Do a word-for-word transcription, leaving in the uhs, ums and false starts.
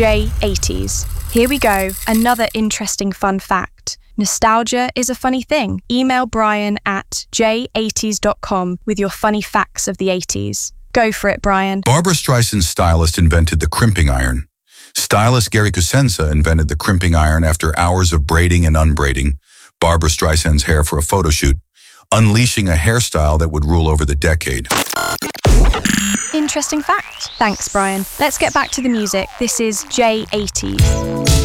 J eighties. Here we go, another interesting fun fact. Nostalgia is a funny thing. Email Brian at j eighties dot com with your funny facts of the eighties. Go for it, Brian. Barbra Streisand's stylist invented the crimping iron. Stylist Gary Cosenza invented the crimping iron after hours of braiding and unbraiding Barbra Streisand's hair for a photo shoot, unleashing a hairstyle that would rule over the decade. Interesting fact. Thanks, Brian. Let's get back to the music. This is J eighties.